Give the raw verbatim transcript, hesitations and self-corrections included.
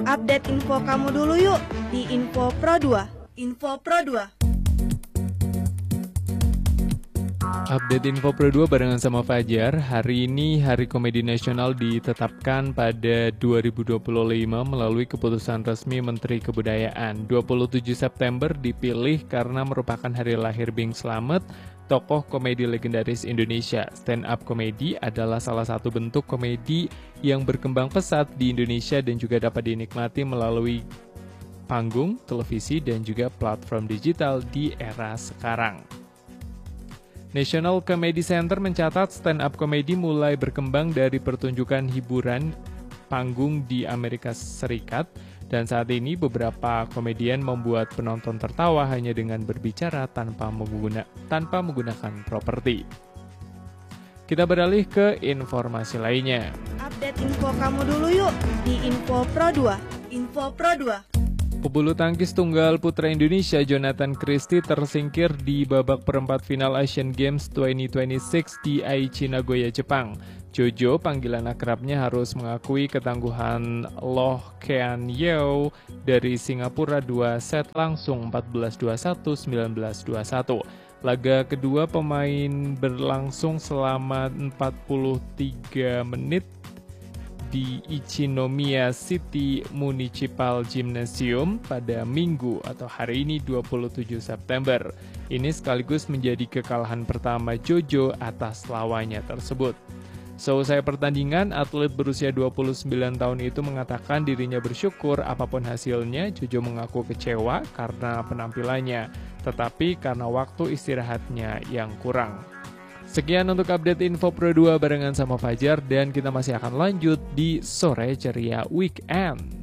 Update info kamu dulu yuk di Info Pro dua. Info Pro dua. Update Info Pro dua barengan sama Fajar. Hari ini Hari Komedi Nasional ditetapkan pada dua ribu dua puluh lima melalui keputusan resmi Menteri Kebudayaan. dua puluh tujuh September dipilih karena merupakan hari lahir Bing Slamet, tokoh komedi legendaris Indonesia. Stand up komedi adalah salah satu bentuk komedi yang berkembang pesat di Indonesia dan juga dapat dinikmati melalui panggung, televisi, dan juga platform digital di era sekarang. National Comedy Center mencatat stand-up komedi mulai berkembang dari pertunjukan hiburan panggung di Amerika Serikat, dan saat ini beberapa komedian membuat penonton tertawa hanya dengan berbicara tanpa mengguna, tanpa menggunakan properti. Kita beralih ke informasi lainnya. Update info kamu dulu yuk di Info Pro dua. Info Pro dua. Pebulu tangkis tunggal putra Indonesia Jonathan Christie tersingkir di babak perempat final Asian Games dua ribu dua puluh enam di Aichi, Nagoya, Jepang. Jojo, panggilan akrabnya, harus mengakui ketangguhan Loh Kean Yew dari Singapura dua set langsung empat belas dua puluh satu, sembilan belas dua puluh satu. Laga kedua pemain berlangsung selama empat puluh tiga menit di Ichinomiya City Municipal Gymnasium pada Minggu atau hari ini dua puluh tujuh September. Ini sekaligus menjadi kekalahan pertama Jojo atas lawannya tersebut. Seusai pertandingan, atlet berusia dua puluh sembilan tahun itu mengatakan dirinya bersyukur apapun hasilnya. Jojo mengaku kecewa karena penampilannya, tetapi karena waktu istirahatnya yang kurang. Sekian untuk update Info Pro dua barengan sama Fajar, dan kita masih akan lanjut di Sore Ceria Weekend.